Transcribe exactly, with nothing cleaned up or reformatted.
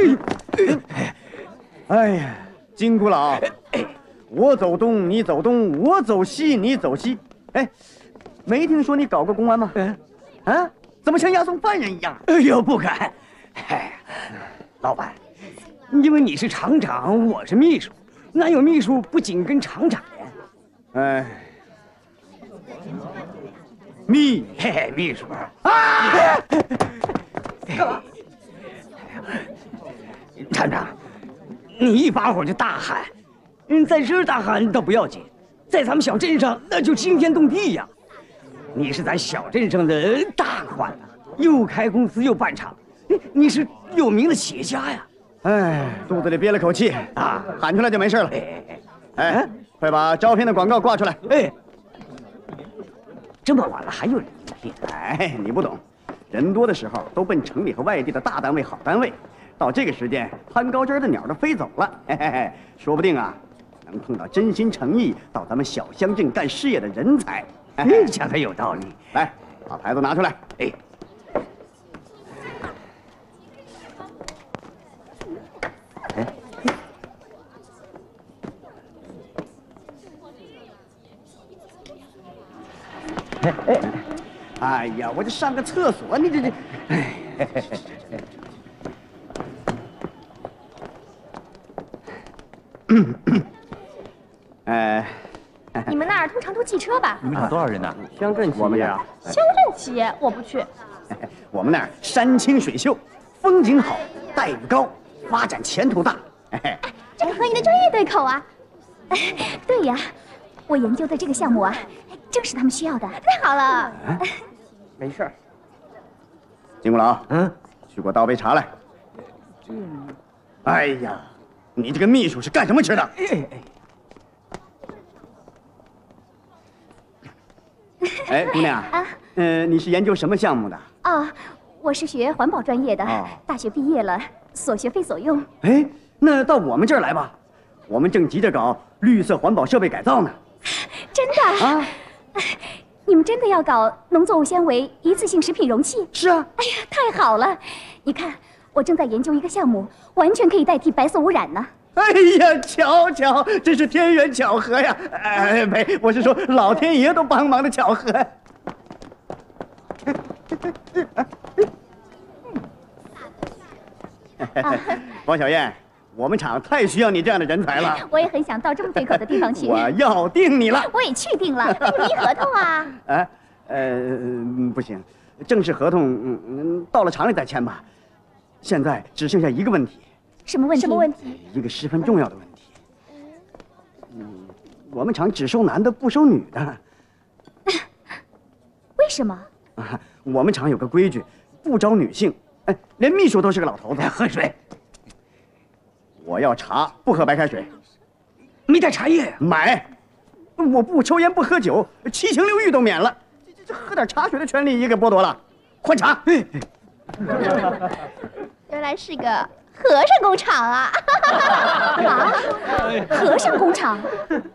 哎呀，金姑老，我走东你走东，我走西你走西。哎，没听说你搞过公安吗？啊，怎么像押送犯人一样？ 哎呦，不敢。哎，老板，因为你是厂长，我是秘书，哪有秘书不紧跟厂长呀？ 哎，秘嘿嘿，秘书啊！干嘛？厂长，你一发火就大喊，嗯，在这儿大喊倒不要紧，在咱们小镇上那就惊天动地呀！你是咱小镇上的大官了，又开公司又办厂，你是有名的企业家呀！ 哎，肚子里憋了口气啊，喊出来就没事了。哎，快把招聘的广告挂出来。 哎，这么晚了还有人应聘？ 哎，你不懂，人多的时候都奔城里和外地的大单位、好单位。到这个时间，攀高枝的鸟都飞走了，嘿嘿嘿，说不定啊，能碰到真心诚意到咱们小乡镇干事业的人才。 你讲的有道理。 来，把牌子拿出来。 哎， 哎，哎哎，哎呀，我这上个厕所，你这这，哎。哎， 你们那儿通常都汽车吧？ 你们厂多少人呢？ 乡镇企业啊， 乡镇企业我不去。 我们那儿山清水秀，风景好，待遇高，发展前途大。 哎，这个和你的专业对口啊！对呀，我研究的这个项目啊，正是他们需要的。太好了。 没事儿。金姑老，嗯，去给我倒杯茶来。哎呀，你这个秘书是干什么吃的？哎哎，姑娘啊，嗯，你是研究什么项目的？ 哦，我是学环保专业的，大学毕业了，所学非所用。 哎，那到我们这儿来吧，我们正急着搞绿色环保设备改造呢。 真的啊？你们真的要搞农作物纤维一次性食品容器？ 是啊。 哎呀，太好了！你看，我正在研究一个项目，完全可以代替白色污染呢。 哎呀，巧巧，真是天缘巧合呀！哎，没，我是说老天爷都帮忙的巧合。包小燕，我们厂太需要你这样的人才了。 我也很想到这么对口的地方去。 我要定你了。 我也去定了，离合同啊。 啊，呃，不行，正式合同，嗯嗯，到了厂里再签吧。现在只剩下一个问题。 什么问题？ 什么问题？ 一个十分重要的问题。嗯，我们厂只收男的，不收女的。 为什么？ 啊，我们厂有个规矩，不招女性。哎，连秘书都是个老头子。 喝水。 我要茶，不喝白开水。 没带茶叶呀？ 买。我不抽烟，不喝酒，七情六欲都免了。这这这，喝点茶水的权利也给剥夺了。换茶。 原来是个和尚工厂啊！啊，和尚工厂，